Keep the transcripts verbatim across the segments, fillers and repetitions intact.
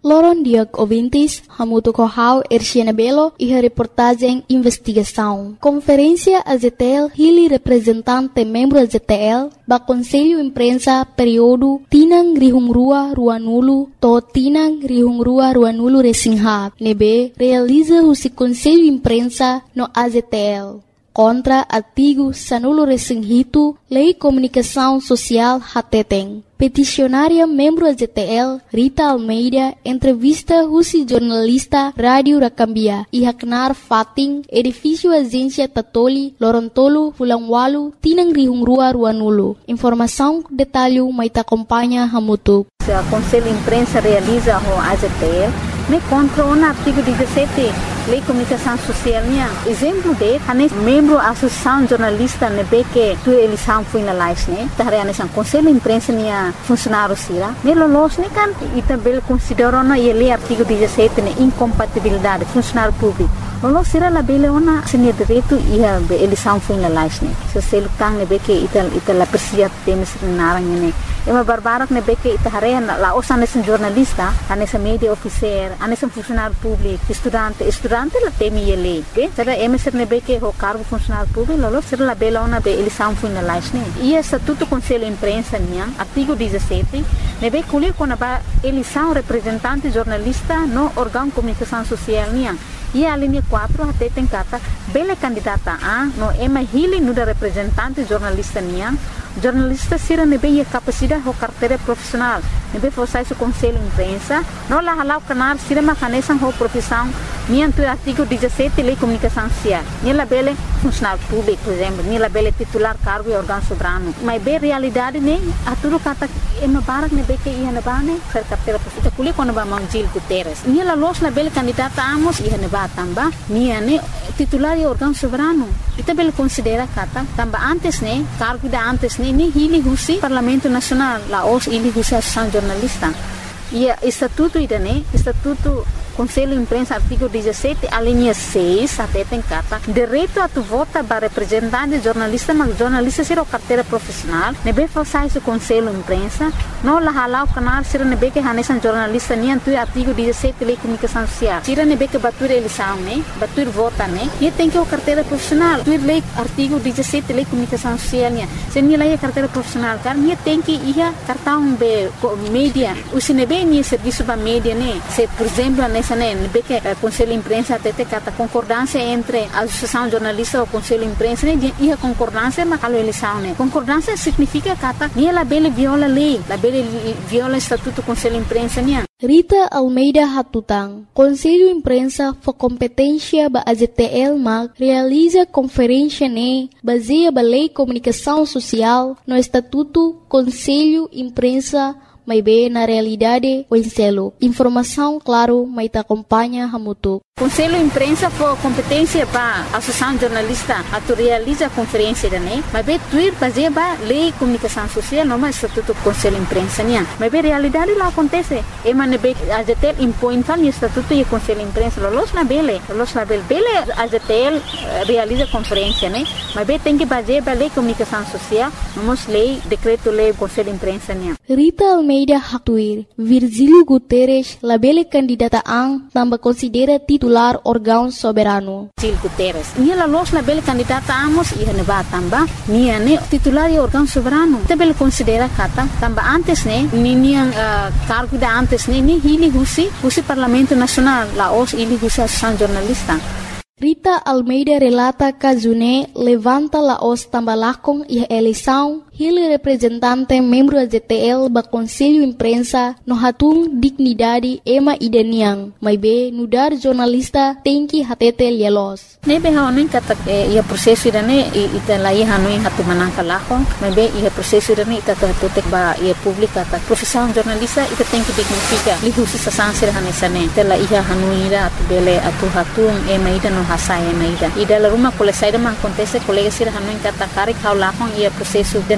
Loron Diag Ouvintes, Hamuto Kohau, Erciana Belo e a reportagem Investigação. Conferência A Z T L, Hili representante membro A Z T L, ba Conselho Imprensa período Tinang Rihungrua Ruanulo, to Tinang Rihungrua Ruanulo Resinghat, nebe realiza o Conselho Imprensa no A Z T L. Contra artigo Sanulo Resinghito, Lei Comunicação Social Hateteng. Peticionária membro A Z T L, Rita Almeida, entrevista Rusi jornalista Rádio Rakambia e Haknar Fating, edifício Agência Tatoli, Lorontolo, Fulangwalu, Tinang Rihungrua Ruanulo. Informação, detalhe, maita acompanha Hamutuk. O Conselho Imprensa realiza o A Z T L, me contra o artigo dezessete, Lei Comunicação Social. Exemplo de, anes membro da Associação Jornalista nebe que tu eleição foi na live, né? Tahre anes o Conselho Imprensa nia funcionário sira. Me lolos ne kan itabel considerou na ele artigo dezessete ne incompatibilidade funcionário público. Lolos sira la bele ona senia direito e a eleição foi na live, né? Se se lutang nebe que ital ital la persia temes narang ne. Ema barbarak nebe que itahare la os anes jornalista, anes media officer, anes funcionário público, estudante, estudante la temi ele, okay? Será emes nebe que o cargo funcionário público, lolos sira la bele ona be eleição foi na live, né? E estatuto Conselho Imprensa nia artigo dezessete, nebe kulir kona ba eleição representante jornalista no órgão comunicação social nia. E a linha quatro até tem cata bela candidata a no ema hili no da representante jornalista nia. Jornalista sira nebe a capacidade ou carteira profissional. Nebe forçar o Conselho Imprensa, não lá halau canar sira macanesan ou profissão. Nia tu artigo dezessete Lei Comunicação Social. Nia la bele funcionário público, por exemplo, nia la bele titular cargo e órgão soberano. Mas bem realidade ne a tudo cata ema barak nebe que ia na bane ser carteira profissional. Kuli quando ba Manjil Guterres. Nia la los la bele candidata amos ia na ba tamba. Nia ne titular e órgão soberano. Ita bele considera kata tamba antes ne cargo da antes ne ni hili husi Parlamento Nacional la os hili husi Associação Jornalista. E estatuto ida ne estatuto Conselho Imprensa artigo dezessete a linha seis até tem cata direito a tu vota para representante jornalista mas jornalista ser o carteira profissional nebe forçar o Conselho Imprensa não la halau canal ser nebe que hanesan jornalista nem tu artigo dezessete Lei Comunicação Social tira nebe que batur eleição né batur vota né e tem que o carteira profissional tu lei artigo dezessete Lei Comunicação Social né se nem lei carteira profissional car nem tem que ia cartão be mídia o se nebe nem serviço para mídia né se por exemplo nebe que o Conselho Imprensa até tem cata concordância entre a Associação Jornalista e o Conselho Imprensa né e a concordância mas a eleição né concordância significa cata nem ela bele viola lei la bele viola estatuto Conselho Imprensa né. Rita Almeida Hatutang, Conselho Imprensa for competência ba A Z T L mag realiza conferência ne baseia ba Lei Comunicação Social no estatuto Conselho Imprensa mas bem na realidade o enselo. Informação, claro, mas te acompanha Hamutuk. Conselho Imprensa for competência para a Associação Jornalista a tu realiza a conferência da né, mas bem tuir fazer ba Lei Comunicação Social não mais estatuto Conselho Imprensa né, mas bem realidade lá acontece. E mas nebe A Z T L impõe tal estatuto e Conselho Imprensa los na bele, los na bele, bele A Z T L realiza conferência né, mas bem tem que fazer ba Lei Comunicação Social, vamos lei decreto lei Conselho Imprensa né. Rita Almeida Hatuir, Virgílio Guterres, la bele candidata ang tambah considera titular órgão soberano. Virgílio Guterres. Nia la los la bele candidata amos e neba tamba. Nia ne titular e órgão soberano. Te bele considera kata tamba antes ne nia uh, cargo da antes ne ni hili husi husi Parlamento Nacional la os hili husi Associação Jornalista. Rita Almeida relata Kazune levanta la os tambalakong e eleição ele representante membro da Z T L ba Conselho Imprensa no hatung dignidade ema idaniang mas be nudar jornalista tem que hatete lielos nebe haonin kata ia prosesso idane ita lai hanuin hatu manangka lakong mas be ia prosesso idane ita hatete ba ia publika ta profissão jornalista ita tem que dignifica li husi sasansir hanesane tela ia hanuira atu bele atu hatung ema ida no hasai ema ida ida la rumah kole saida ma acontece colega sir hanuin kata karik hau lakong ia prosesso idane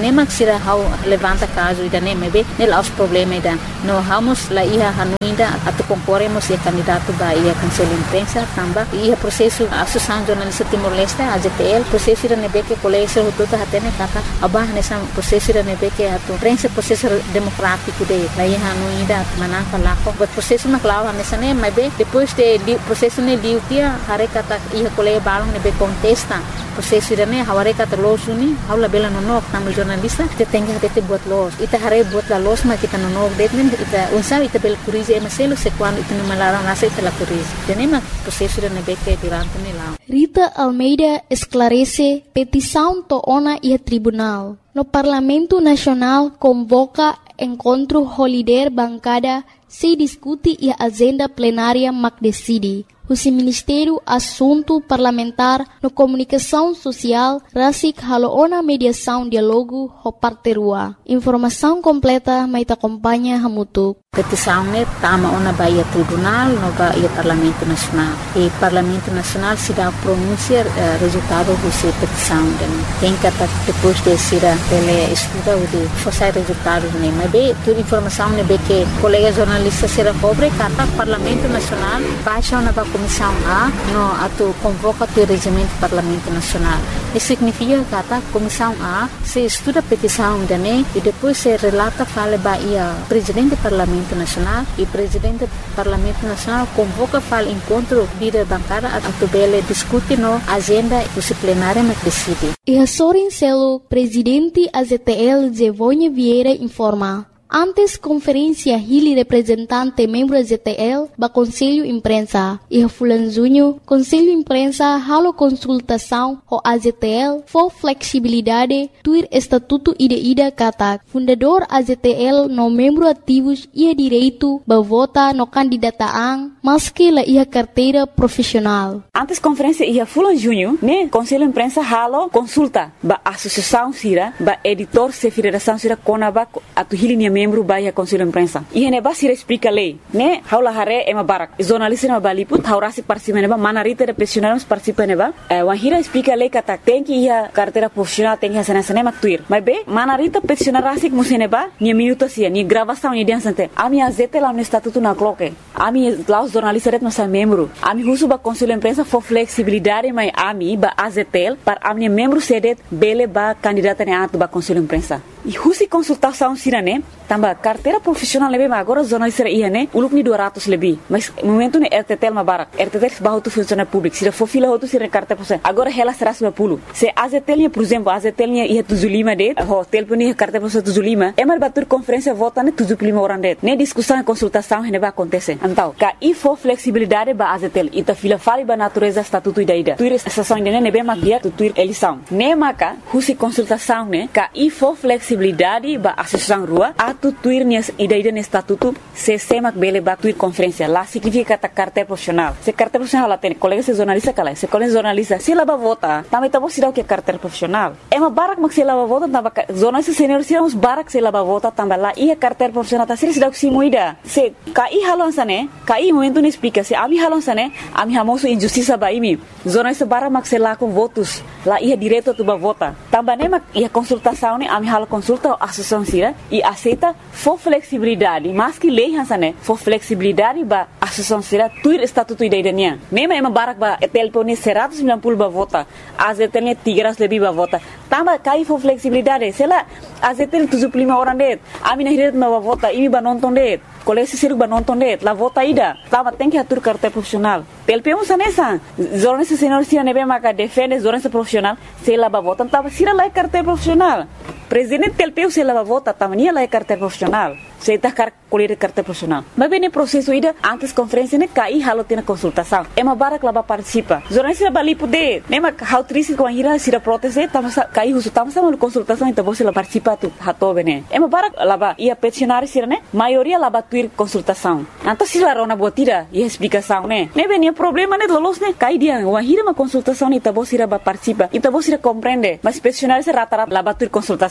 nem sira how levanta caso ida nem mebe nel aos problema ida no vamos la ia hanuinda atu concorremos e candidato ba ia conselho imprensa tamba ia processo associação jornalista Timor-Leste A J T L processo ida nebe que colégio tudo hatene kaka abah nessa processo ida nebe que atu prensa processo democrático de la ia hanuinda manaka lako but processo na clava nessa nem mebe depois de processo ne diu dia hare kata ia colégio balong nebe contesta processo ida ne haware kata los uni haula bela no nok tamu jornalista te tenga te buat los ita hare buat la los ma kita no nok detmen ita unsa ita bel curize e maselo se quando ita no malara nasa ita la curize tenema processo ida nebe que durante ne lá Rita Almeida esclarece petição to ona e tribunal. No Parlamento Nacional convoca encontro holiday bancada se discute e agenda plenária mac decide. O Ministério Assunto Parlamentar no Comunicação Social rasik haloona mediação diálogo ho parterua. Informação completa mai te acompanha hamutuk. Petição ne tama ona baia tribunal no baia Parlamento Nacional. E Parlamento Nacional se dá pronunciar uh, resultado dessa petição. Tem que depois de ser ele estuda o de forçar resultado ne. Mas bem, toda informação ne be que colega jornalista será pobre kata Parlamento Nacional baixa ona ba Comissão A no ato convoca o regimento do Parlamento Nacional. Isso significa que a Comissão A se estuda a petição da N E e depois se relata fala baia presidente do Parlamento Nacional e presidente do Parlamento Nacional convoca fala encontro líder bancada a tubele discute no agenda do plenário mas decide. E a Sorin Celo, presidente A Z T L Zevonha Vieira informa. Antes conferência Hili representante membro A Z T L ba Conselho Imprensa e a Fulan Junho Conselho Imprensa halo consultação o A Z T L for flexibilidade tuir estatuto ida-ida kata fundador A Z T L no membro ativos ia direito ba vota no candidataan maski la ia carteira profissional. Antes conferência ia Fulan Junho ne Conselho Imprensa halo consulta ba associação sira ba editor se federação sira konaba atu Hili membro baia Conselho Imprensa. E ne basira explica lei, né? Haula hare ema barak. Jornalista na baliput haurasi participa neba manarita de profissionais participa neba. Eh, wahira explica lei kata tem que ia carteira profissional tem que sana sana maktuir. Mas be manarita profissional rasik museneba, ni minuto sia, ni gravação ni dia sante. Ami A Z T lá no estatuto na cloque. Ami lá os jornalistas ret nossa membro. Ami husu ba Conselho Imprensa for flexibilidade mai ami ba A Z T L para ami membro sedet bele ba candidata ne atu ba Conselho Imprensa. E husi consultação sirane tamba carteira profissional lebe ma agora jornalista ia ne uluk ni dua ratus lebih mas momento ne R T T L ma barak R T T L bahu tu funcionário público sira for fila hotu sira carteira profissional agora ela será seratus lima puluh se A Z T L por exemplo A Z T L ia tujuh puluh lima det ho telefone carteira profissional tujuh puluh lima emar batur conferência vota ne tujuh puluh lima orang det ne discussão e consultação ne ba acontece então ka i for flexibilidade ba A Z T L ita fila fali ba natureza estatuto ida ida tuir estação ne ne be ma dia tu tuir eleição ne maka husi consultação ne ka i for flexibilidade ba associação rua atu tuir nias ida-ida no estatuto se semak bele ba tuir conferência lá significa kata carteira profissional se carteira profissional lá tem colega se jornalista kala se colega jornalista se lá ba vota também tá bom se dá o que é carteira profissional é uma barak mak se lá ba vota tamba jornalista senior se uns barak se lá ba vota tamba lá e a carteira profissional tá se dá o que se moida se kai halon sane kai momento ne explica se ami halon sane ami hamoso injustiça ba imi jornalista barak mak se lá com votos lá ia direito tu ba vota tamba ne mak ia consultação ne ami halo consulta a associação sira e aceita for flexibilidade mas que lei hansane for flexibilidade ba associação sira tuir estatuto ida-idanya nema ema barak ba telefone seratus sembilan puluh ba vota A Z T L tiga ratus lebih ba vota tamba kai for flexibilidade sela A Z T L tujuh puluh lima orang det ami na hiret ba vota ini ba nonton det kolesi siru ba nonton det la vota ida tamba tem que atur carteira profissional T L P um sanesa jornalista senior sira nebe maka defende jornalista profissional sela ba vota tamba sira la carteira profissional presidente T L P U se lava vota tamania la carteira profissional se está car colher carteira profissional mas bem no processo ida antes conferência ne cai halo tem consultação é uma barak lava participa jornalista bali poder nema how triste com a ira se da proteste tamo cai uso tamo sama consultação então você la participa tu hato bene é uma barak lava ia peticionário sira ne maioria lava tuir consultação então se la rona botira e explicação ne ne bem problema ne lolos ne cai dia uma ira uma consultação então você ira participa então você compreende mas peticionário se rata rata lava tuir consultação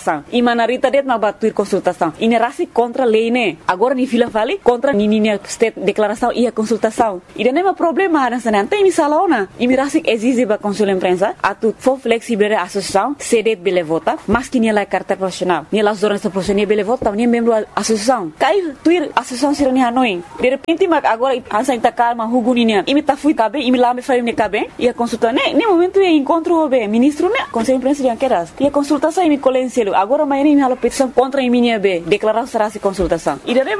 consultação. E manarita det ma batuir consultação. E ne rasi contra lei né. Agora ni fila vale contra ni ni state declaração e a consultação. E não é problema nessa não tem misalaona. E me rasi exige ba conselho imprensa a tu for flexível a associação cedet bele vota, mas que ni la carta profissional. Ni las zonas profissionais bele vota, ni membro associação. Cai tuir associação sira ni hanoi. De repente mag agora ansa ita calma huguninya. E me ta fui cabe e me lá me faz ne cabe e a consulta né. Ne momento e encontro be ministro né. Conselho imprensa de anqueras. E a consultação e me colenselo. Agora mais nem me hala petição contra a minha be. Declaração será se consultação. E de